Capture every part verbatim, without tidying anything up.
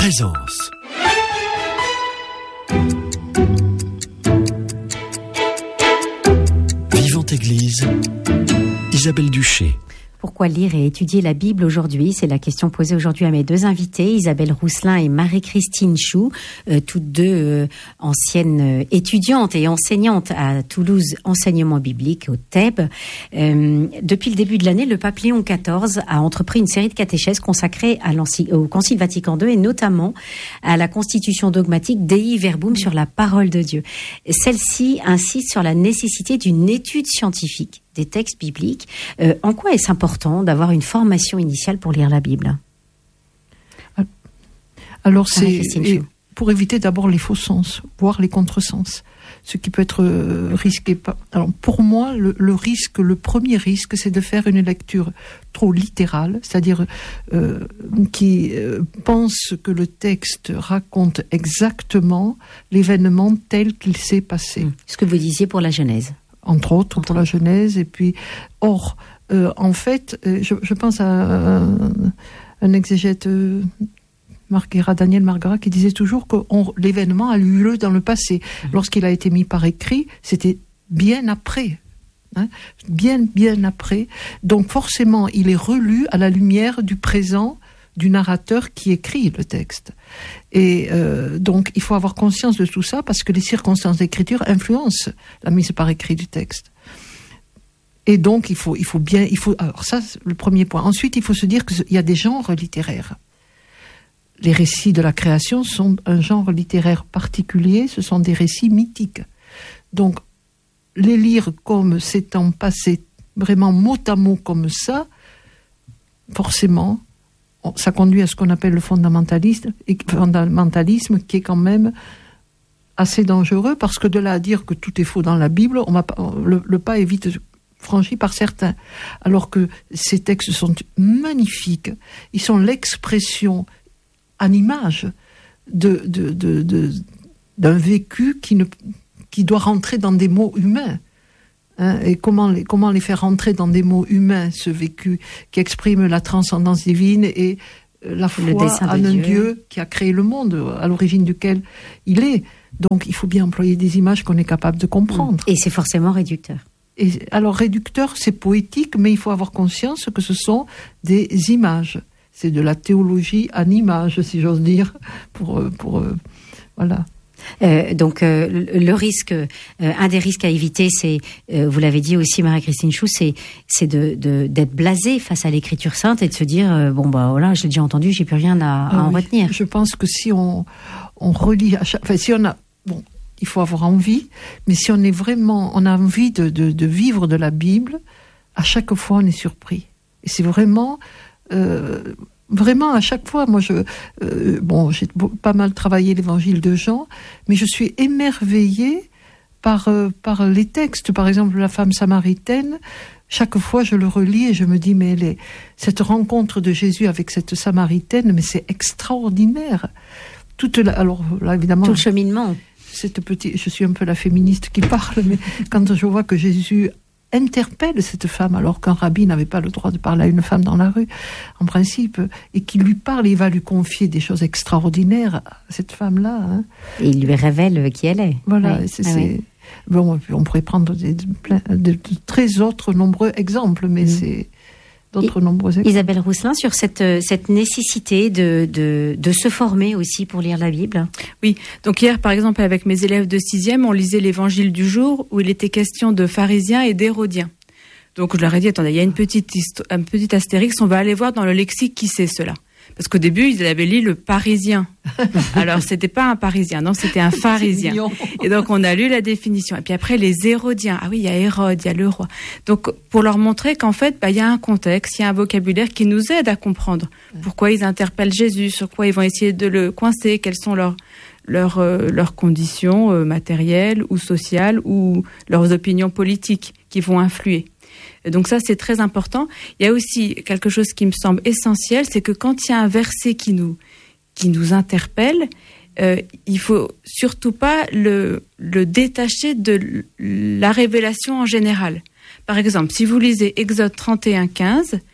Présence. Vivante Église, Isabelle Duché. Pourquoi lire et étudier la Bible aujourd'hui? C'est la question posée aujourd'hui à mes deux invités, Isabelle Rousselin et Marie-Christine Chou, euh, toutes deux euh, anciennes étudiantes et enseignantes à Toulouse, enseignement biblique au T E B. Euh, depuis le début de l'année, le pape Léon quatorze a entrepris une série de catéchèses consacrées à au Concile Vatican deux et notamment à la constitution dogmatique Dei Verbum sur la parole de Dieu. Celle-ci insiste sur la nécessité d'une étude scientifique des textes bibliques. Euh, en quoi est-ce important d'avoir une formation initiale pour lire la Bible? Alors, c'est pour éviter d'abord les faux sens, voire les contresens, ce qui peut être risqué. Alors, pour moi, le, le risque, le premier risque, c'est de faire une lecture trop littérale, c'est-à-dire euh, qui euh, pense que le texte raconte exactement l'événement tel qu'il s'est passé. Ce que vous disiez pour la Genèse. Entre autres, pour la Genèse. Et puis, or, euh, en fait, euh, je, je pense à un, un exégète, euh, Marguera, Daniel Marguera, qui disait toujours que on, l'événement a eu lieu dans le passé. Mmh. Lorsqu'il a été mis par écrit, c'était bien après. Hein, bien, bien après. Donc, forcément, il est relu à la lumière du présent du narrateur qui écrit le texte. Et euh, donc, il faut avoir conscience de tout ça parce que les circonstances d'écriture influencent la mise par écrit du texte. Et donc, il faut, il faut bien... Il faut, alors ça, c'est le premier point. Ensuite, il faut se dire qu'il y a des genres littéraires. Les récits de la création sont un genre littéraire particulier, ce sont des récits mythiques. Donc, les lire comme s'étant passé vraiment mot à mot comme ça, forcément... ça conduit à ce qu'on appelle le fondamentalisme, fondamentalisme qui est quand même assez dangereux, parce que de là à dire que tout est faux dans la Bible, on va pas, le, le pas est vite franchi par certains. Alors que ces textes sont magnifiques, ils sont l'expression en image de, de, de, de, d'un vécu qui, ne, qui doit rentrer dans des mots humains. Hein, et comment les, comment les faire rentrer dans des mots humains, ce vécu qui exprime la transcendance divine et la foi en un Dieu. Dieu qui a créé le monde, à l'origine duquel il est. Donc il faut bien employer des images qu'on est capable de comprendre. Et c'est forcément réducteur. Et alors réducteur, c'est poétique, mais il faut avoir conscience que ce sont des images. C'est de la théologie en images, si j'ose dire, pour, pour euh, voilà. Euh, donc euh, le risque, euh, un des risques à éviter, c'est, euh, vous l'avez dit aussi Marie-Christine Chou, c'est, c'est de, de, d'être blasé face à l'écriture sainte et de se dire euh, bon bah voilà, je l'ai déjà entendu, j'ai plus rien à, à ah, en oui. retenir. Je pense que si on, on relit, à chaque, enfin si on a, bon, il faut avoir envie, mais si on est vraiment, on a envie de, de, de vivre de la Bible, à chaque fois on est surpris. Et c'est vraiment euh, Vraiment, à chaque fois, moi, je, euh, bon, j'ai pas mal travaillé l'évangile de Jean, mais je suis émerveillée par, euh, par les textes. Par exemple, la femme samaritaine, chaque fois, je le relis et je me dis, mais les, cette rencontre de Jésus avec cette samaritaine, mais c'est extraordinaire. Toute la, alors, là, évidemment. Tout le cheminement. Cette petite, je suis un peu la féministe qui parle, mais quand je vois que Jésus interpelle cette femme alors qu'un rabbi n'avait pas le droit de parler à une femme dans la rue, en principe, et qu'il lui parle, il va lui confier des choses extraordinaires à cette femme-là. Hein. Et il lui révèle qui elle est. Voilà, oui. c'est, ah, c'est... Oui. Bon, on pourrait prendre des, de, de, de, de très autres nombreux exemples, mais mmh. c'est d'autres I- nombreux exemples. Isabelle Rousselin, sur cette, cette nécessité de, de, de se former aussi pour lire la Bible. Oui, donc hier, par exemple, avec mes élèves de sixième, on lisait l'évangile du jour où il était question de pharisiens et d'hérodiens. Donc je leur ai dit, attendez, il y a une petite, histo- un petit astérix, on va aller voir dans le lexique qui c'est cela. Parce qu'au début, ils avaient lu le parisien. Alors, c'était pas un parisien, non, c'était un pharisien. Et donc, on a lu la définition. Et puis après, les hérodiens. Ah oui, il y a Hérode, il y a le roi. Donc, pour leur montrer qu'en fait, bah, il y a un contexte, il y a un vocabulaire qui nous aide à comprendre pourquoi ils interpellent Jésus, sur quoi ils vont essayer de le coincer, quelles sont leurs, leurs, euh, leurs conditions euh, matérielles ou sociales ou leurs opinions politiques qui vont influer. Donc ça, c'est très important. Il y a aussi quelque chose qui me semble essentiel, c'est que quand il y a un verset qui nous, qui nous interpelle, euh, il faut surtout pas le, le détacher de la révélation en général. Par exemple, si vous lisez Exode trente et un, quinze,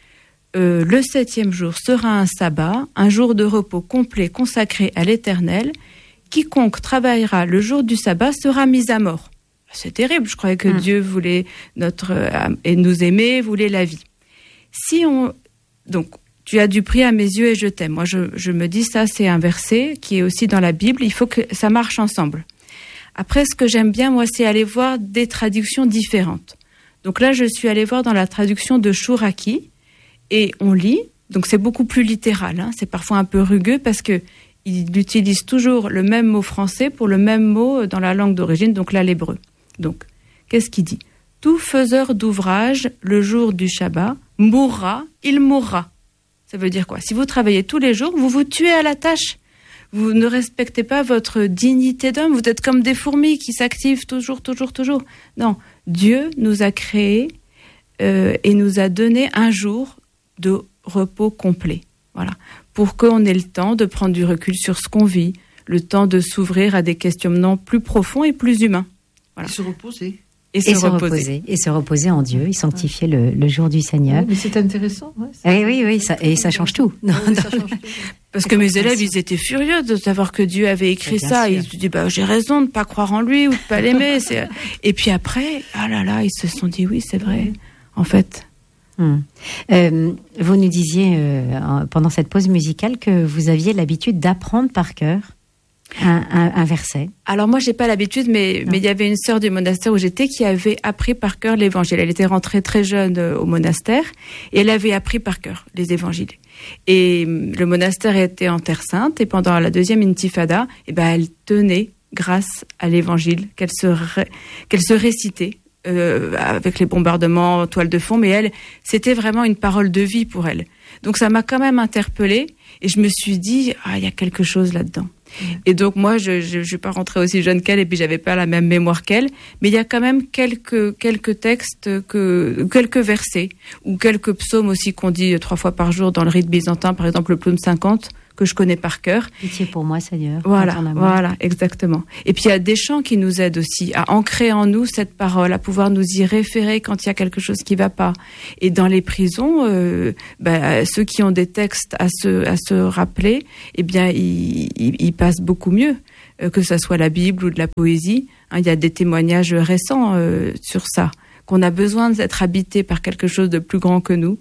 euh, le septième jour sera un sabbat, un jour de repos complet consacré à l'Éternel. Quiconque travaillera le jour du sabbat sera mis à mort. C'est terrible, je croyais que mmh. Dieu voulait notre euh, et nous aimer, voulait la vie. Si on donc tu as du prix à mes yeux et je t'aime. Moi je, je me dis ça, c'est un verset qui est aussi dans la Bible, il faut que ça marche ensemble. Après, ce que j'aime bien, moi, c'est aller voir des traductions différentes. Donc là, je suis allée voir dans la traduction de Chouraki, et on lit, donc c'est beaucoup plus littéral, hein, c'est parfois un peu rugueux, parce que il utilise toujours le même mot français pour le même mot dans la langue d'origine, donc là, l'hébreu. Donc, qu'est-ce qu'il dit ? Tout faiseur d'ouvrage, le jour du Shabbat, mourra, il mourra. Ça veut dire quoi ? Si vous travaillez tous les jours, vous vous tuez à la tâche. Vous ne respectez pas votre dignité d'homme. Vous êtes comme des fourmis qui s'activent toujours, toujours, toujours. Non, Dieu nous a créés euh, et nous a donné un jour de repos complet. Voilà, pour qu'on ait le temps de prendre du recul sur ce qu'on vit, le temps de s'ouvrir à des questionnements plus profonds et plus humains. Voilà. Et se reposer. Et, et se, se reposer. reposer. Et se reposer en Dieu, et sanctifier le, le jour du Seigneur. Oui, mais c'est intéressant. Ouais, c'est et oui, oui, ça, et ça change tout. Oui, oui, ça change tout. Parce que mes élèves, ils étaient furieux de savoir que Dieu avait écrit ça. Sûr. Ils se disaient, bah, j'ai raison de ne pas croire en lui ou de ne pas l'aimer. C'est... Et puis après, ah là là, ils se sont dit, oui, c'est vrai, en fait. Hum. Euh, vous nous disiez, euh, pendant cette pause musicale, que vous aviez l'habitude d'apprendre par cœur Un, un, un verset. Alors moi, j'ai pas l'habitude, mais mais il y avait une sœur du monastère où j'étais qui avait appris par cœur l'Évangile. Elle était rentrée très jeune au monastère et elle avait appris par cœur les Évangiles. Et le monastère était en Terre Sainte et pendant la deuxième intifada, eh ben elle tenait grâce à l'Évangile qu'elle se ré, qu'elle se récitait euh, avec les bombardements en toile de fond. Mais elle, c'était vraiment une parole de vie pour elle. Donc ça m'a quand même interpellée et je me suis dit ah il y a quelque chose là-dedans. Et donc moi je je, je suis pas rentrée aussi jeune qu'elle et puis j'avais pas la même mémoire qu'elle, mais il y a quand même quelques quelques textes que quelques versets ou quelques psaumes aussi qu'on dit trois fois par jour dans le rite byzantin, par exemple le psaume cinquante que je connais par cœur. Pitié pour moi, Seigneur. Voilà, voilà, exactement. Et puis il y a des chants qui nous aident aussi à ancrer en nous cette parole, à pouvoir nous y référer quand il y a quelque chose qui va pas. Et dans les prisons, euh, bah, ceux qui ont des textes à se à se rappeler, eh bien ils, ils, ils passent beaucoup mieux, euh, que ça soit la Bible ou de la poésie. Hein, il y a des témoignages récents euh, sur ça, qu'on a besoin d'être habité par quelque chose de plus grand que nous.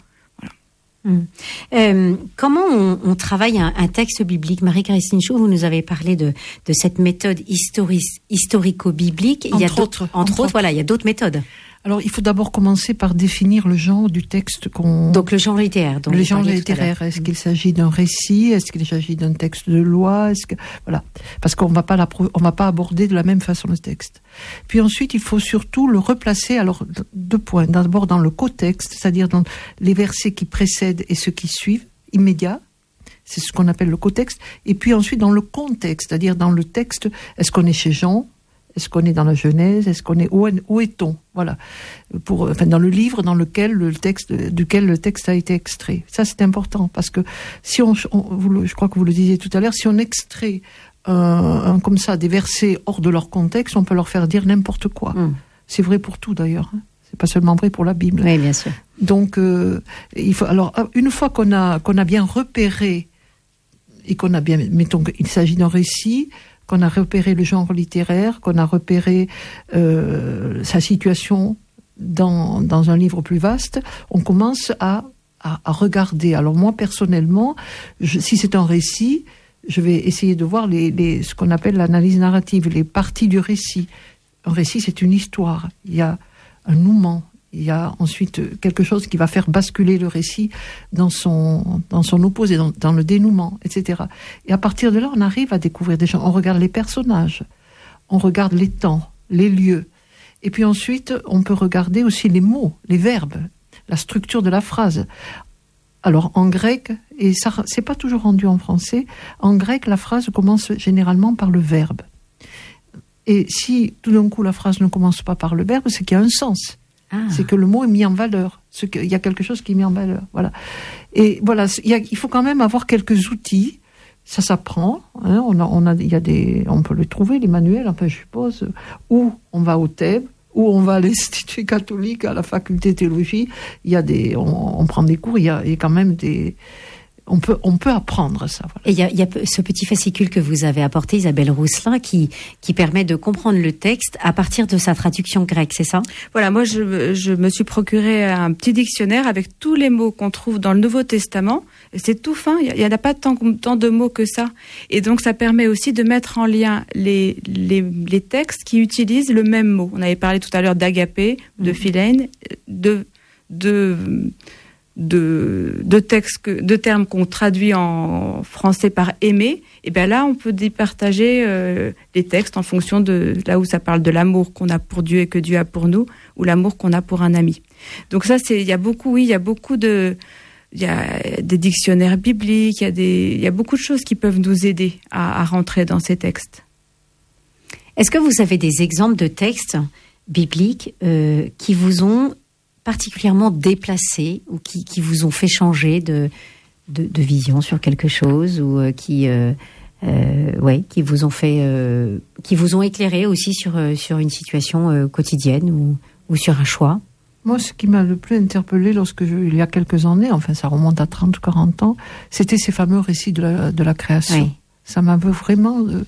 Hum. Euh, comment on, on travaille un, un texte biblique ? Marie-Christine Chou, vous nous avez parlé de, de cette méthode histori- historico-biblique. Il entre y a autres, d'autres, entre, entre autres, autres, voilà, il y a d'autres méthodes. Alors, il faut d'abord commencer par définir le genre du texte qu'on... Donc, le genre littéraire. Le genre littéraire. Est-ce qu'il s'agit d'un récit ? Est-ce qu'il s'agit d'un texte de loi ? Est-ce que... Voilà. Parce qu'on va pas la... on va pas aborder de la même façon le texte. Puis ensuite, il faut surtout le replacer, alors, deux points. D'abord dans le contexte, c'est-à-dire dans les versets qui précèdent et ceux qui suivent, immédiats. C'est ce qu'on appelle le contexte. Et puis ensuite dans le contexte, c'est-à-dire dans le texte, est-ce qu'on est chez Jean ? Est-ce qu'on est dans la Genèse ? Est-ce qu'on est où, où est-on ? Voilà, pour enfin dans le livre dans lequel le texte duquel le texte a été extrait. Ça c'est important parce que si on, on vous le, je crois que vous le disiez tout à l'heure, si on extrait euh, un, comme ça des versets hors de leur contexte, on peut leur faire dire n'importe quoi. Mmh. C'est vrai pour tout d'ailleurs. Hein. C'est pas seulement vrai pour la Bible. Oui, bien sûr. Donc euh, il faut alors une fois qu'on a qu'on a bien repéré et qu'on a bien, mettons qu'il s'agit d'un récit, qu'on a repéré le genre littéraire, qu'on a repéré euh, sa situation dans, dans un livre plus vaste, on commence à, à, à regarder. Alors moi, personnellement, je, si c'est un récit, je vais essayer de voir les, les, ce qu'on appelle l'analyse narrative, les parties du récit. Un récit, c'est une histoire. Il y a un nouement. Il y a ensuite quelque chose qui va faire basculer le récit dans son, dans son opposé, dans, dans le dénouement, et cetera. Et à partir de là, on arrive à découvrir des gens. On regarde les personnages, on regarde les temps, les lieux. Et puis ensuite, on peut regarder aussi les mots, les verbes, la structure de la phrase. Alors, en grec, et ça, c'est pas toujours rendu en français, en grec, la phrase commence généralement par le verbe. Et si, tout d'un coup, la phrase ne commence pas par le verbe, c'est qu'il y a un sens. Ah. C'est que le mot est mis en valeur. Il y a quelque chose qui est mis en valeur. Voilà. Et voilà, il, y a, il faut quand même avoir quelques outils. Ça s'apprend. Hein, on a, on a, il y a des, on peut les trouver, les manuels, enfin, je suppose, où on va au Thèbes, où on va à l'Institut catholique, à la faculté de théologie, il y a des, on, on prend des cours, il y a, il y a quand même des... On peut, on peut apprendre ça. Voilà. Et il y a, il y a ce petit fascicule que vous avez apporté, Isabelle Rousselin, qui, qui permet de comprendre le texte à partir de sa traduction grecque, c'est ça ? Voilà, moi je, je me suis procuré un petit dictionnaire avec tous les mots qu'on trouve dans le Nouveau Testament. Et c'est tout fin, il n'y en a pas tant, tant de mots que ça. Et donc ça permet aussi de mettre en lien les, les, les textes qui utilisent le même mot. On avait parlé tout à l'heure d'agapé, de philène, de... de De, de textes, que, de termes qu'on traduit en français par aimer, et bien là, on peut départager euh, les textes en fonction de là où ça parle de l'amour qu'on a pour Dieu et que Dieu a pour nous, ou l'amour qu'on a pour un ami. Donc ça, c'est, il y a beaucoup, oui, il y a beaucoup de, il y a des dictionnaires bibliques, il y a des, il y a beaucoup de choses qui peuvent nous aider à, à rentrer dans ces textes. Est-ce que vous avez des exemples de textes bibliques euh, qui vous ont particulièrement déplacés ou qui, qui vous ont fait changer de, de, de vision sur quelque chose ou euh, qui, euh, euh, ouais, qui vous ont fait, euh, qui vous ont éclairé aussi sur, euh, sur une situation euh, quotidienne ou, ou sur un choix ? Moi, ce qui m'a le plus interpellé lorsque je, il y a quelques années, enfin ça remonte à trente ou quarante ans, c'était ces fameux récits de la, de la création. Oui. Ça m'a vraiment... Euh,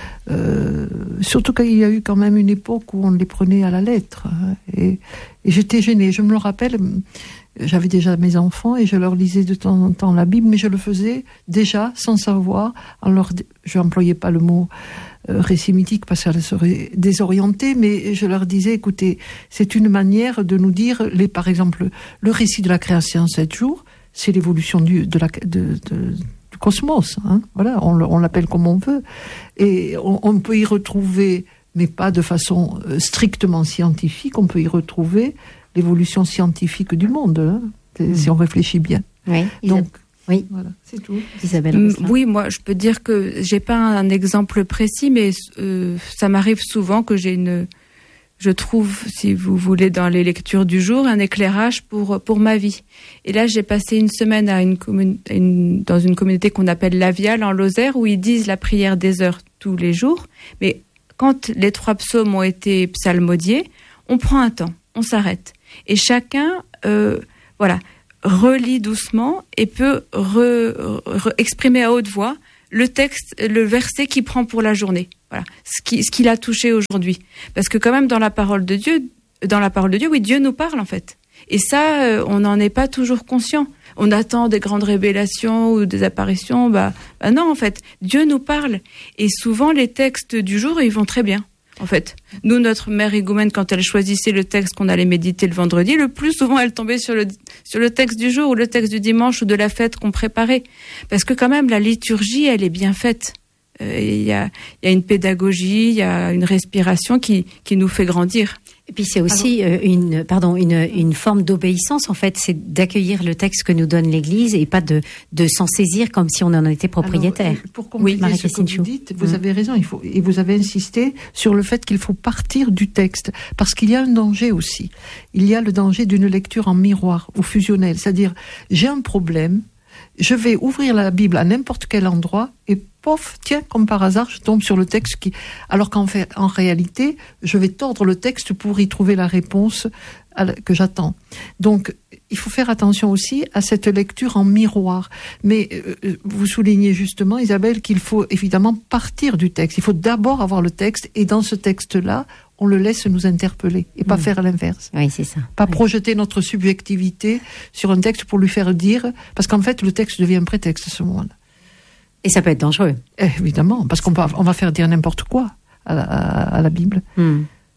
Euh, surtout qu'il y a eu quand même une époque où on les prenait à la lettre et, et j'étais gênée. Je me le rappelle, j'avais déjà mes enfants et je leur lisais de temps en temps la Bible, mais je le faisais déjà sans savoir. Alors, je n'employais pas le mot euh, récit mythique parce qu'elle serait désorientée, mais je leur disais, écoutez, c'est une manière de nous dire, les, par exemple, le récit de la création en sept jours, c'est l'évolution du, de la... De, de, cosmos, hein, voilà, on, on l'appelle comme on veut, et on, on peut y retrouver, mais pas de façon euh, strictement scientifique, on peut y retrouver l'évolution scientifique du monde, hein, mmh. si on réfléchit bien. Oui, donc oui, voilà, c'est tout. Isabelle Rousselin. Oui, moi, je peux dire que j'ai pas un exemple précis, mais euh, ça m'arrive souvent que j'ai une, je trouve, si vous voulez, dans les lectures du jour, un éclairage pour pour ma vie. Et là, j'ai passé une semaine à une, commune, une dans une communauté qu'on appelle La Viale en Lozère, où ils disent la prière des heures tous les jours. Mais quand les trois psaumes ont été psalmodiés, on prend un temps, on s'arrête, et chacun, euh, voilà, relit doucement et peut re, re, exprimer à haute voix le texte, le verset qu'il prend pour la journée. Voilà, ce qui, ce qu'il a touché aujourd'hui. Parce que quand même, dans la parole de Dieu, dans la parole de Dieu, oui, Dieu nous parle, en fait. Et ça, euh, on n'en est pas toujours conscient. On attend des grandes révélations ou des apparitions. Bah, bah non, en fait, Dieu nous parle. Et souvent, les textes du jour, ils vont très bien. En fait, nous, notre mère Igoumène, quand elle choisissait le texte qu'on allait méditer le vendredi, le plus souvent, elle tombait sur le, sur le texte du jour ou le texte du dimanche ou de la fête qu'on préparait. Parce que quand même, la liturgie, elle est bien faite. Il euh, y a, y a une pédagogie, il y a une respiration qui, qui nous fait grandir. Et puis c'est aussi euh, une, pardon, une, une forme d'obéissance, en fait, c'est d'accueillir le texte que nous donne l'Église et pas de, de s'en saisir comme si on en était propriétaire. Alors, pour compléter oui, ce que vous dites, vous mmh. avez raison, il faut, et vous avez insisté sur le fait qu'il faut partir du texte, parce qu'il y a un danger aussi. Il y a le danger d'une lecture en miroir ou fusionnelle, c'est-à-dire j'ai un problème, je vais ouvrir la Bible à n'importe quel endroit et pof, tiens, comme par hasard, je tombe sur le texte qui... Alors qu'en fait, en réalité, je vais tordre le texte pour y trouver la réponse que j'attends. Donc, il faut faire attention aussi à cette lecture en miroir. Mais euh, vous soulignez justement, Isabelle, qu'il faut évidemment partir du texte. Il faut d'abord avoir le texte et dans ce texte-là, on le laisse nous interpeller et pas mmh. faire l'inverse. Oui, c'est ça. Pas oui. projeter notre subjectivité sur un texte pour lui faire dire... Parce qu'en fait, le texte devient un prétexte à ce moment-là. Et ça peut être dangereux. Évidemment, parce qu'on va, on va faire dire n'importe quoi à la, à la Bible. Hmm.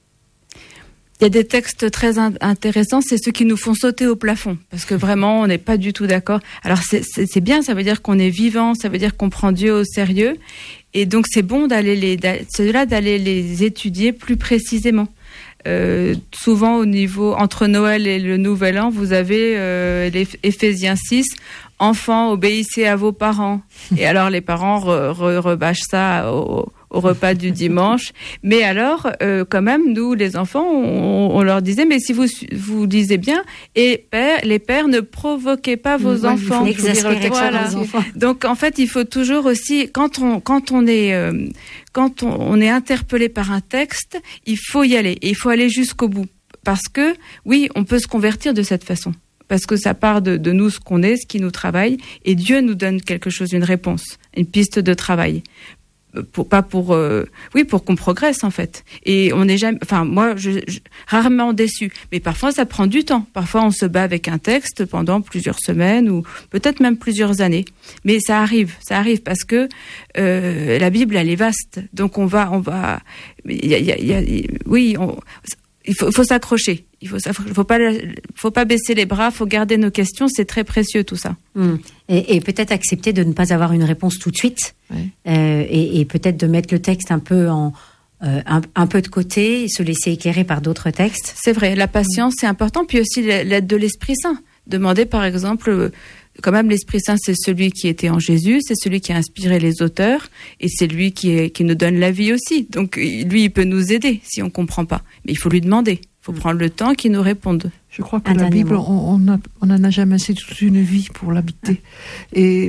Il y a des textes très in- intéressants, c'est ceux qui nous font sauter au plafond, parce que vraiment, on n'est pas du tout d'accord. Alors, c'est, c'est, c'est bien, ça veut dire qu'on est vivant, ça veut dire qu'on prend Dieu au sérieux, et donc c'est bon d'aller les, d'aller, ceux-là, d'aller les étudier plus précisément. Euh, souvent, au niveau, entre Noël et le Nouvel An, vous avez euh, les Éphésiens six, enfants, obéissez à vos parents. Et alors, les parents re, re, rebâchent ça au, au repas du dimanche. Mais alors, euh, quand même, nous, les enfants, on, on leur disait, mais si vous vous lisez bien, et père, les pères ne provoquez pas vos ouais, enfants. Il faut exaspérer voilà. les enfants. Donc, en fait, il faut toujours aussi, quand on, quand on est, euh, quand on, on est interpellé par un texte, il faut y aller. Et il faut aller jusqu'au bout. Parce que, oui, on peut se convertir de cette façon. Parce que ça part de, de nous, ce qu'on est, ce qui nous travaille. Et Dieu nous donne quelque chose, une réponse, une piste de travail. Pour, pas pour, euh, oui, pour qu'on progresse, en fait. Et on n'est jamais, enfin, moi, je, je, rarement déçu. Mais parfois, ça prend du temps. Parfois, on se bat avec un texte pendant plusieurs semaines ou peut-être même plusieurs années. Mais ça arrive, ça arrive parce que euh, la Bible, elle est vaste. Donc, on va, on va, il y a, il y a, il y a, oui, on, il faut, faut s'accrocher. Il faut, faut pas, faut pas baisser les bras. Faut garder nos questions. C'est très précieux tout ça. Mmh. Et, et peut-être accepter de ne pas avoir une réponse tout de suite, ouais. euh, et, et peut-être de mettre le texte un peu en, euh, un, un peu de côté, se laisser éclairer par d'autres textes. C'est vrai. La patience, c'est important. Puis aussi l'aide de l'Esprit Saint. Demander, par exemple. Quand même, l'Esprit Saint, c'est celui qui était en Jésus, c'est celui qui a inspiré les auteurs, et c'est lui qui, est, qui nous donne la vie aussi. Donc, lui, il peut nous aider si on comprend pas. Mais il faut lui demander. Il faut mmh. prendre le temps qu'il nous réponde. Je crois que Un la Bible, on n'en on a jamais assez toute une vie pour l'habiter. Ah. Et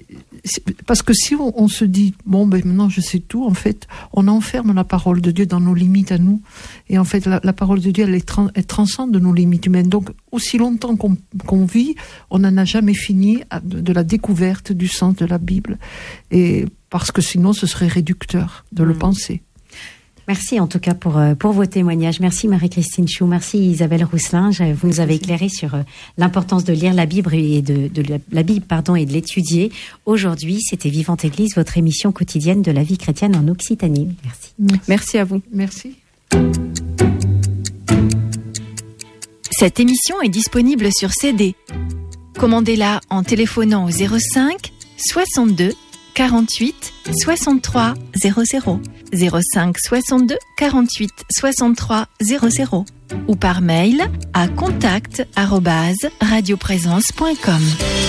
parce que si on, on se dit, bon, ben maintenant je sais tout, en fait, on enferme la parole de Dieu dans nos limites à nous. Et en fait, la, la parole de Dieu, elle, est trans, elle transcende nos limites humaines. Donc, aussi longtemps qu'on qu'on vit, on n'en a jamais fini de, de la découverte du sens de la Bible. Et parce que sinon, ce serait réducteur de mmh. le penser. Merci en tout cas pour, pour vos témoignages. Merci Marie-Christine Chou, merci Isabelle Rousselin. Vous nous avez éclairé sur l'importance de lire la Bible et de, de la, la Bible pardon, et de l'étudier. Aujourd'hui, c'était Vivante Église, votre émission quotidienne de la vie chrétienne en Occitanie. Merci. Merci, merci à vous. Merci. Cette émission est disponible sur C D. Commandez-la en téléphonant au zéro cinq soixante-deux quarante-huit soixante-trois zéro zéro. zéro cinq soixante-deux quarante-huit soixante-trois zéro zéro ou par mail à contact arobase radioprésence point com.